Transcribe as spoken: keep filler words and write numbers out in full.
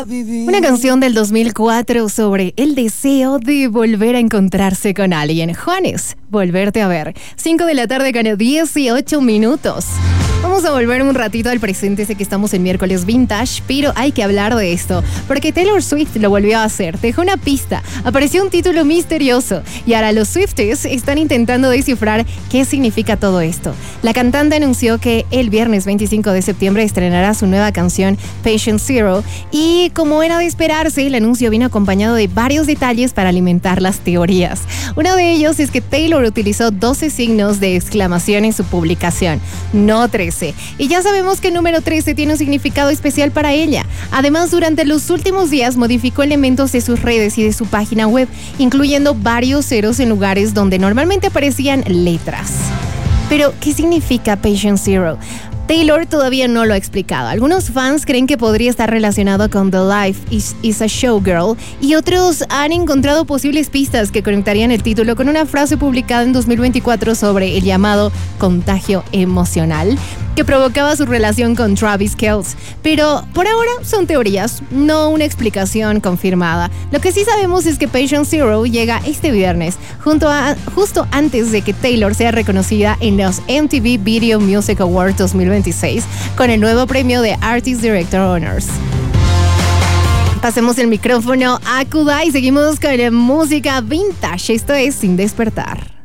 Una canción del dos mil cuatro sobre el deseo de volver a encontrarse con alguien. Juanes, volverte a ver. cinco de la tarde con dieciocho minutos. Vamos a volver un ratito al presente, sé que estamos en miércoles vintage, pero hay que hablar de esto, porque Taylor Swift lo volvió a hacer, dejó una pista, apareció un título misterioso y ahora los Swifties están intentando descifrar qué significa todo esto. La cantante anunció que el viernes veinticinco de septiembre estrenará su nueva canción Patient Zero y como era de esperarse, el anuncio vino acompañado de varios detalles para alimentar las teorías. Uno de ellos es que Taylor utilizó doce signos de exclamación en su publicación, no trece. Y ya sabemos que el número trece tiene un significado especial para ella. Además, durante los últimos días modificó elementos de sus redes y de su página web, incluyendo varios ceros en lugares donde normalmente aparecían letras. Pero, ¿qué significa Patient Zero? Taylor todavía no lo ha explicado. Algunos fans creen que podría estar relacionado con The Life is, is a Showgirl y otros han encontrado posibles pistas que conectarían el título con una frase publicada en dos mil veinticuatro sobre el llamado contagio emocional que provocaba su relación con Travis Kelce. Pero por ahora son teorías, no una explicación confirmada. Lo que sí sabemos es que Patient Zero llega este viernes, junto a, justo antes de que Taylor sea reconocida en los M T V Video Music Awards dos mil veintiséis con el nuevo premio de Artist Director Honors. Pasemos el micrófono a Kudai y seguimos con música vintage. Esto es Sin Despertar.